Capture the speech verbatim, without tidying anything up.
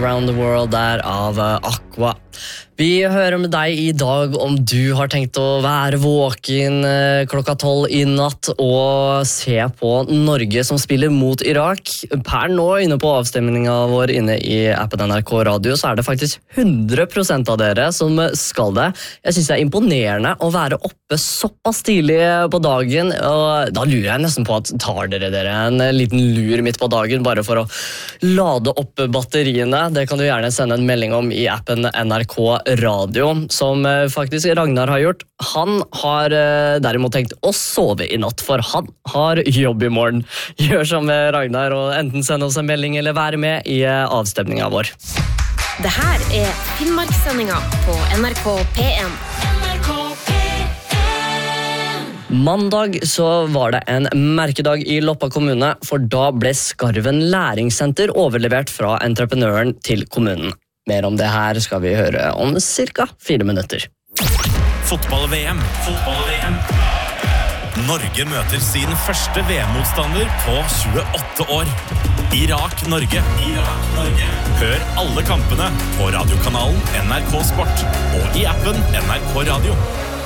Around the World der av Aqua. Vi hører med deg i dag om du har tenkt å være våken klokka tolv i natt og se på Norge som spiller mot Irak. Per nå inne på avstemningen vår inne i appen N R K Radio så er det faktisk hundre prosent av dere som skal det. Jeg synes det er imponerende å være oppe såpass tidlig på dagen, og da lurer jeg nesten på at tar dere dere en liten lur midt på dagen bare for å lade opp batteriene. Det kan du gjerne sende en melding om i appen N R K Radio, som faktisk Ragnar har gjort. Han har derimot tenkt å sove i natt, for han har jobb i morgen. Gjør som Ragnar og enten send oss en melding eller være med i avstemningen vår. Det her er Finnmarkssendingen på N R K P en. Mandag så var det en merkedag i Loppa kommune, for da ble Skarven læringssenter overlevert fra entreprenøren til kommunen. Mer om det her skal vi høre om cirka fire minutter. Fotball-V M. Fotball-V M. Norge møter sin første V M-motstander på tjueåtte år. Irak-Norge. Irak-Norge. Hør alle kampene på radiokanalen N R K Sport og i appen N R K Radio.